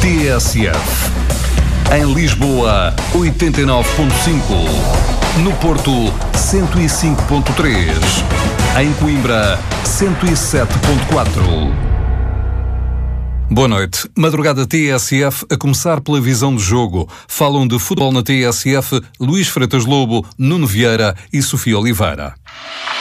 TSF. Em Lisboa, 89.5. No Porto, 105.3. Em Coimbra, 107.4. Boa noite. Madrugada TSF a começar pela visão do jogo. Falam de futebol na TSF Luís Freitas Lobo, Nuno Vieira e Sofia Oliveira.